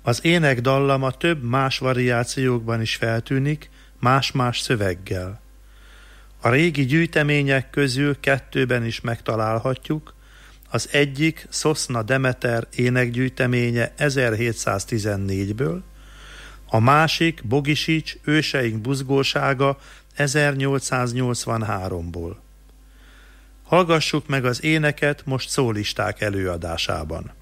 Az énekdallama több más variációkban is feltűnik, más-más szöveggel. A régi gyűjtemények közül 2 is megtalálhatjuk, az egyik Szoszna Demeter énekgyűjteménye 1714-ből, a másik Bogisics Őseink buzgósága 1883-ból. Hallgassuk meg az éneket most szólisták előadásában.